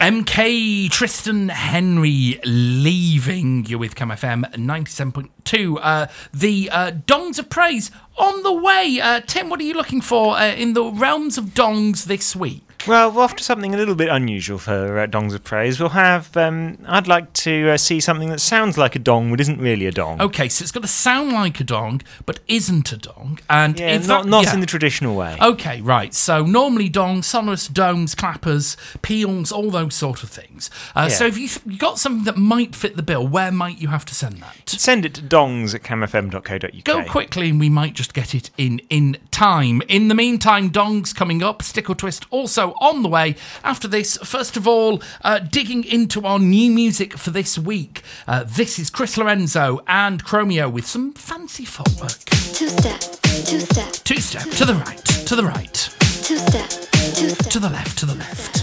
MK Tristan Henry leaving you with Cam FM 97.2. The Dongs of Praise on the way. Tim, what are you looking for in the realms of dongs this week? Well, after something a little bit unusual for Dongs of Praise, we'll have... I'd like to see something that sounds like a dong but isn't really a dong. Okay, so it's got to sound like a dong but isn't a dong. And yeah, not in the traditional way. Okay, right. So normally dongs, sonorous domes, clappers, peals, all those sort of things. So if you've got something that might fit the bill, where might you have to send that? Send it to dongs@camfm.co.uk. Go quickly and we might just get it in time. In the meantime, dongs coming up, Stick or Twist also on the way. After this, first of all, digging into our new music for this week. This is Chris Lorenzo and Chromeo with some fancy footwork. Two-step, two-step. Two-step, to the right, to the right. Two-step, two-step. To the left, to the left.